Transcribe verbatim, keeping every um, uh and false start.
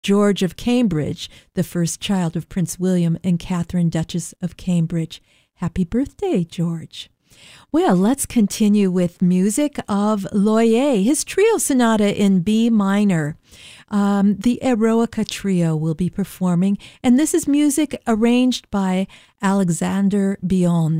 George of Cambridge, the first child of Prince William and Catherine, Duchess of Cambridge. Happy birthday, George. Well, let's continue with music of Loyer, his trio sonata in B minor. Um, the Eroica Trio will be performing, and this is music arranged by Alexander Bion.